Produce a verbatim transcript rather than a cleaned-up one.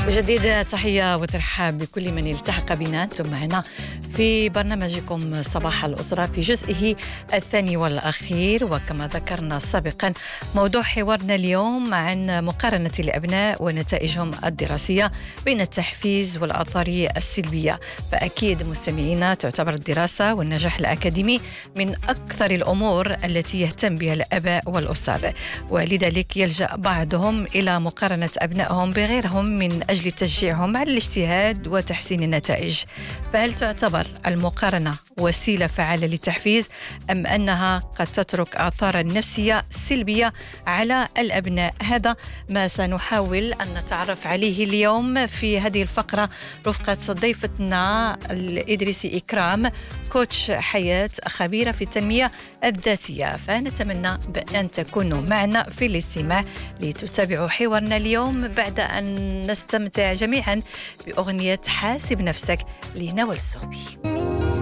بجديد تحية وترحاب بكل من التحق بنا أنتم معنا في برنامجكم صباح الأسرة في جزئه الثاني والأخير. وكما ذكرنا سابقا موضوع حوارنا اليوم عن مقارنة الأبناء ونتائجهم الدراسية بين التحفيز والآثار السلبية. فأكيد مستمعينا تعتبر الدراسة والنجاح الأكاديمي من أكثر الأمور التي يهتم بها الآباء والأسر، ولذلك يلجأ بعضهم إلى مقارنة أبنائهم بغيرهم من أجل تشجيعهم على الاجتهاد وتحسين النتائج. فهل تعتبر المقارنة وسيلة فعالة للتحفيز أم أنها قد تترك آثارا نفسية سلبية على الأبناء؟ هذا ما سنحاول أن نتعرف عليه اليوم في هذه الفقرة رفقة ضيفتنا الإدريسي إكرام، كوتش حياة خبيرة في التنمية الذاتية. فنتمنى بأن تكونوا معنا في الاستماع لتتابعوا حوارنا اليوم بعد أن نستمتع جميعا بأغنية حاسب نفسك لنوال السوبي.